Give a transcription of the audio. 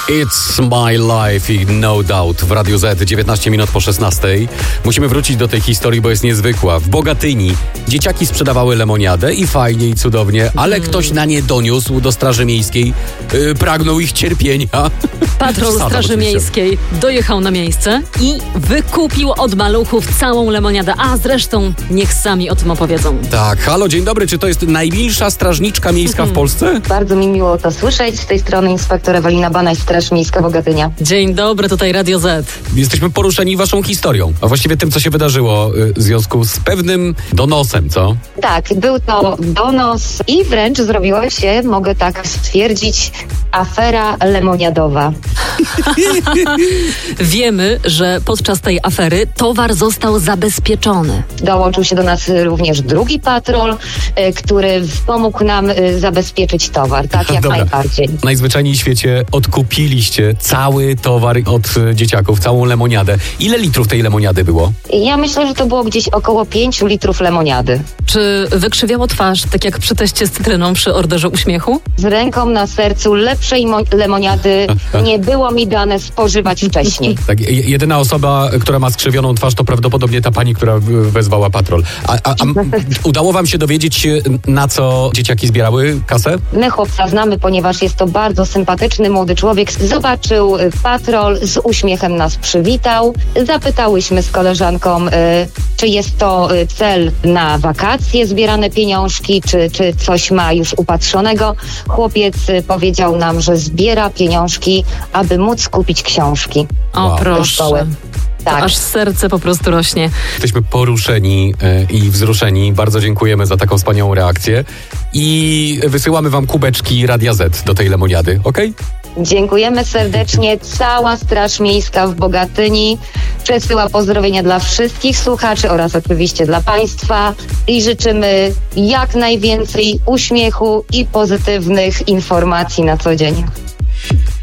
It's my life i No Doubt w Radiu Z, 19 minut po 16. Musimy wrócić do tej historii, bo jest niezwykła. W Bogatyni dzieciaki sprzedawały lemoniadę i fajnie i cudownie, ale ktoś na nie doniósł do Straży Miejskiej, pragnął ich cierpienia. Patrol Straży Miejskiej dojechał na miejsce i wykupił od maluchów całą lemoniadę. A zresztą niech sami o tym opowiedzą. Tak, halo, dzień dobry. Czy to jest najmilsza strażniczka miejska w Polsce? Bardzo mi miło to słyszeć. Z tej strony inspektor Ewelina Banaj, Straż Miejska Bogatynia. Dzień dobry, tutaj Radio Z. Jesteśmy poruszeni waszą historią, a właściwie tym, co się wydarzyło w związku z pewnym donosem, co? Tak, był to donos i wręcz zrobiła się, mogę tak stwierdzić, afera lemoniadowa. Wiemy, że podczas tej afery towar został zabezpieczony. Dołączył się do nas również drugi patrol, który pomógł nam zabezpieczyć towar, tak jak najbardziej. Najzwyczajniej w świecie odkupiliście cały towar od dzieciaków, całą lemoniadę. Ile litrów tej lemoniady było? Ja myślę, że to było gdzieś około 5 litrów lemoniady. Czy wykrzywiało twarz, tak jak przy teście z cytryną przy orderze uśmiechu? Z ręką na sercu lepszej lemoniady nie było mi dane spożywać wcześniej. Tak, jedyna osoba, która ma skrzywioną twarz, to prawdopodobnie ta pani, która wezwała patrol. A udało wam się dowiedzieć, na co dzieciaki zbierały kasę? My chłopca znamy, ponieważ jest to bardzo sympatyczny młody człowiek. Zobaczył patrol, z uśmiechem nas przywitał. Zapytałyśmy z koleżanką, czy jest to cel na wakacje, zbierane pieniążki, czy coś ma już upatrzonego. Chłopiec powiedział nam, że zbiera pieniążki, aby móc kupić książki. O, proszę. Tak. Aż serce po prostu rośnie. Jesteśmy poruszeni i wzruszeni. Bardzo dziękujemy za taką wspaniałą reakcję. I wysyłamy wam kubeczki Radia Z do tej lemoniady, okej? Dziękujemy serdecznie. Cała Straż Miejska w Bogatyni przesyła pozdrowienia dla wszystkich słuchaczy oraz oczywiście dla Państwa i życzymy jak najwięcej uśmiechu i pozytywnych informacji na co dzień.